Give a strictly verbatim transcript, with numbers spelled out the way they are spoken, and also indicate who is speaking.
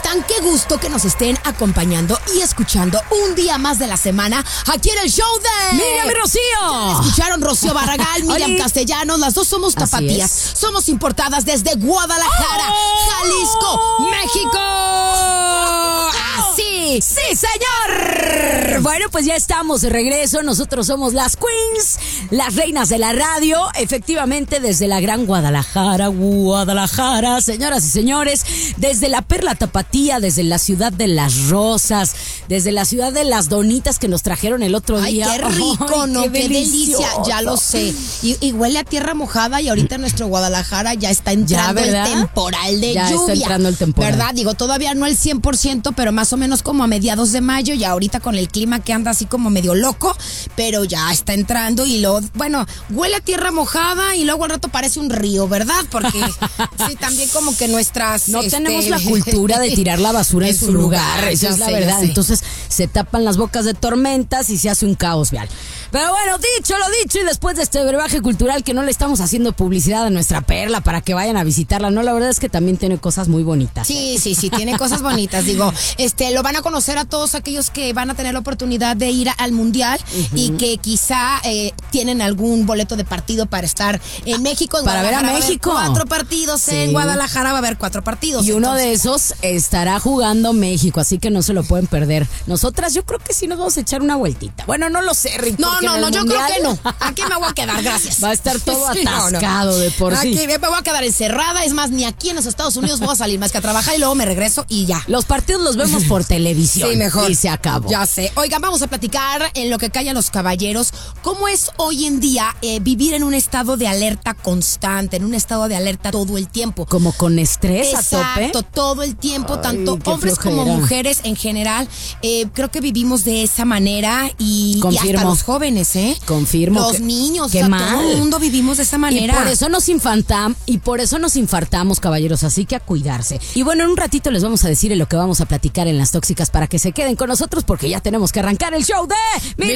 Speaker 1: están? Qué gusto que nos estén acompañando y escuchando un día más de la semana aquí en el show de...
Speaker 2: ¡Miriam y Rocío!
Speaker 1: ¿Ya escucharon? Rocío Barragal, Miriam
Speaker 2: Oli.
Speaker 1: Castellanos, las dos somos
Speaker 2: Así
Speaker 1: tapatías.
Speaker 2: es.
Speaker 1: Somos importadas desde Guadalajara,
Speaker 2: ¡Oh!
Speaker 1: Jalisco, México.
Speaker 2: ¡Así! ¡Sí, señor! Bueno, pues ya estamos de regreso. Nosotros somos las Queens, las reinas de la radio. Efectivamente, desde la gran Guadalajara, Guadalajara, señoras y señores, desde la Perla Tapatía, desde la ciudad de las rosas, desde la ciudad de las donitas que nos trajeron el otro
Speaker 1: Ay,
Speaker 2: día.
Speaker 1: qué rico,
Speaker 2: Ay,
Speaker 1: ¿no? Qué,
Speaker 2: qué
Speaker 1: delicia,
Speaker 2: delicioso.
Speaker 1: ya lo sé. Y, y huele a tierra mojada y ahorita en nuestro Guadalajara ya está entrando el
Speaker 2: ¿verdad?
Speaker 1: temporal de
Speaker 2: Ya
Speaker 1: lluvia.
Speaker 2: está entrando el temporal.
Speaker 1: ¿Verdad? Digo, todavía no el cien por ciento, pero más o menos como a mediados de mayo, y ahorita con el clima que anda así como medio loco, pero ya está entrando y luego, bueno, huele a tierra mojada y luego al rato parece un río, ¿verdad? Porque sí, también como que nuestras...
Speaker 2: No
Speaker 1: este,
Speaker 2: tenemos la cultura de tirar la basura en su lugar, esa
Speaker 1: ya
Speaker 2: es la
Speaker 1: sé, ya
Speaker 2: verdad.
Speaker 1: sé.
Speaker 2: Entonces se tapan las bocas de tormentas y se hace un caos vial. Pero bueno, dicho lo dicho, y después de este brebaje cultural que no le estamos haciendo publicidad a nuestra Perla para que vayan a visitarla, no, la verdad es que también tiene cosas muy bonitas.
Speaker 1: Sí, sí, sí, tiene cosas bonitas. Digo, este, lo van a conocer a todos aquellos que van a tener la oportunidad de ir al Mundial uh-huh. y que quizá eh, tienen algún boleto de partido para estar en México. En
Speaker 2: para ver a México.
Speaker 1: Va a haber cuatro partidos sí. En Guadalajara va a haber cuatro partidos.
Speaker 2: Y
Speaker 1: entonces.
Speaker 2: Uno de esos estará jugando México, así que no se lo pueden perder. Nosotras, yo creo que sí nos vamos a echar una vueltita. Bueno, no lo sé, Rick.
Speaker 1: No, no, no, yo
Speaker 2: mundial...
Speaker 1: creo que no. Aquí me voy a quedar, gracias.
Speaker 2: Va a estar todo
Speaker 1: sí,
Speaker 2: atascado no, no. de por
Speaker 1: aquí
Speaker 2: sí.
Speaker 1: Aquí me voy a quedar encerrada. Es más, ni aquí en los Estados Unidos voy a salir más que a trabajar y luego me regreso y ya.
Speaker 2: Los partidos los vemos por televisión.
Speaker 1: Sí, mejor.
Speaker 2: Y se acabó.
Speaker 1: Ya sé. Oigan, vamos a platicar en lo que callan los caballeros. ¿Cómo es hoy en día eh, vivir en un estado de alerta constante, en un estado de alerta todo el tiempo?
Speaker 2: Como con estrés
Speaker 1: Exacto,
Speaker 2: a tope.
Speaker 1: Exacto, todo el tiempo,
Speaker 2: Ay,
Speaker 1: tanto hombres
Speaker 2: flojera.
Speaker 1: como mujeres en general. Eh, creo que vivimos de esa manera y, y hasta los jóvenes, ¿eh?
Speaker 2: Confirmo.
Speaker 1: Los
Speaker 2: que,
Speaker 1: niños,
Speaker 2: qué
Speaker 1: o sea,
Speaker 2: mal.
Speaker 1: todo el mundo vivimos de esa manera.
Speaker 2: Y por eso nos infantam, y por eso nos infartamos, caballeros, así que a cuidarse. Y bueno, en un ratito les vamos a decir en lo que vamos a platicar en Las Tóxicas para que se queden con nosotros porque ya tenemos que arrancar el show de...